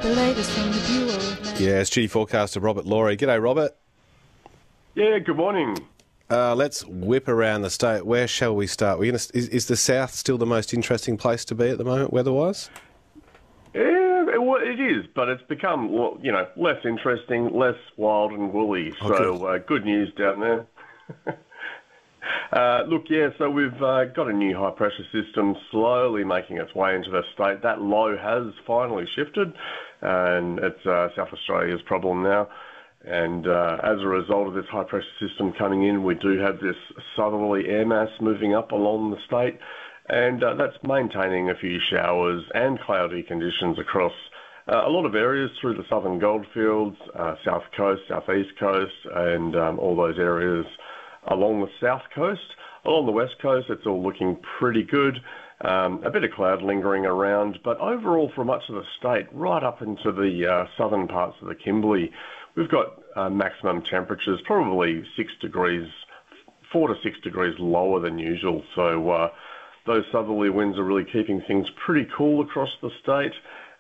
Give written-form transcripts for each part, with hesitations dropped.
the latest from the Bureau of Met. Yeah, it's duty forecaster Robert Laurie. G'day, Robert. Yeah, good morning. Let's whip around the state. Where shall we start? Is the south still the most interesting place to be at the moment, weather-wise? Yeah, it is, but it's become, less interesting, less wild and woolly. So good news down there. So we've got a new high-pressure system slowly making its way into the state. That low has finally shifted, and it's South Australia's problem now. And as a result of this high-pressure system coming in, we do have this southerly air mass moving up along the state, and that's maintaining a few showers and cloudy conditions across a lot of areas through the southern goldfields, south coast, southeast coast, and all those areas along the south coast. Along the west coast, it's all looking pretty good. A bit of cloud lingering around, but overall for much of the state, right up into the southern parts of the Kimberley, we've got maximum temperatures probably 4 to 6 degrees lower than usual. So those southerly winds are really keeping things pretty cool across the state.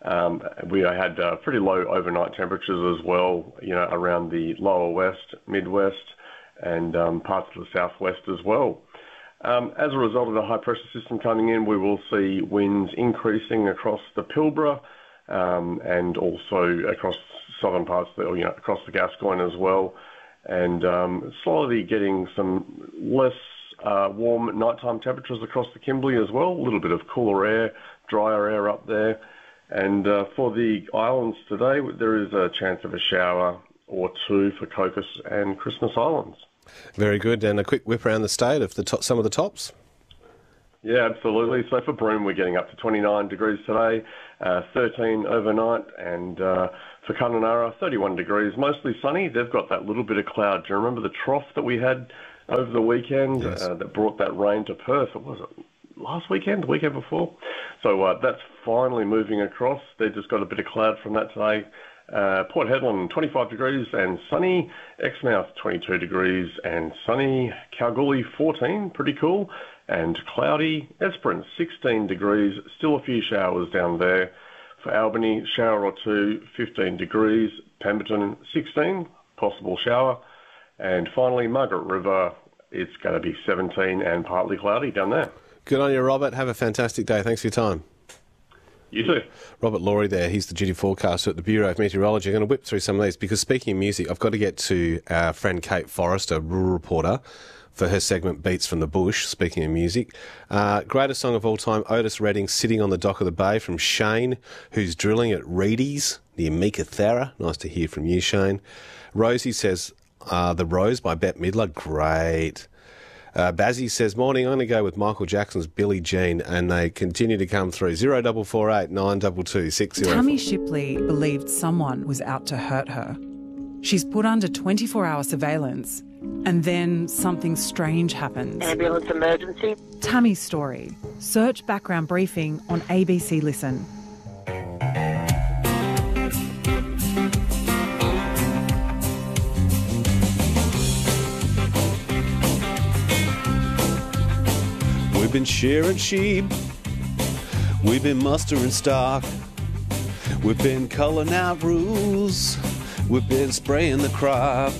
We had pretty low overnight temperatures as well, around the lower west, midwest, and parts of the southwest as well. As a result of the high pressure system coming in, we will see winds increasing across the Pilbara and also across southern parts, across the Gascoyne as well, and slowly getting some less warm nighttime temperatures across the Kimberley as well. A little bit of cooler air, drier air up there. And for the islands today, there is a chance of a shower or two for Cocos and Christmas Islands. Very good. And a quick whip around the state of some of the tops. Yeah, absolutely. So for Broome, we're getting up to 29 degrees today, 13 overnight, and for Kununurra, 31 degrees, mostly sunny. They've got that little bit of cloud. Do you remember the trough that we had over the weekend? Yes. That brought that rain to Perth? What was it? Last weekend, the weekend before. So that's finally moving across. They've just got a bit of cloud from that today. Port Hedland, 25 degrees and sunny. Exmouth, 22 degrees and sunny. Kalgoorlie, 14, pretty cool. And cloudy. Esperance, 16 degrees. Still a few showers down there. For Albany, shower or two, 15 degrees. Pemberton, 16, possible shower. And finally, Margaret River, it's going to be 17 and partly cloudy down there. Good on you, Robert. Have a fantastic day. Thanks for your time. You too. Robert Laurie there. He's the duty forecaster at the Bureau of Meteorology. I'm going to whip through some of these because speaking of music, I've got to get to our friend Kate Forrester, rural reporter, for her segment Beats from the Bush, speaking of music. Greatest song of all time, Otis Redding, Sitting on the Dock of the Bay, from Shane, who's drilling at Reedy's near Meekatharra. Nice to hear from you, Shane. Rosie says, The Rose by Bette Midler, great. Bazzy says, morning, I'm going to go with Michael Jackson's Billie Jean, and they continue to come through. 0448 922 604. Tammy Shipley believed someone was out to hurt her. She's put under 24-hour surveillance, and then something strange happens. Ambulance emergency. Tammy's story. Search background briefing on ABC Listen. We've been shearing sheep, we've been mustering stock, we've been culling out rules, we've been spraying the crops.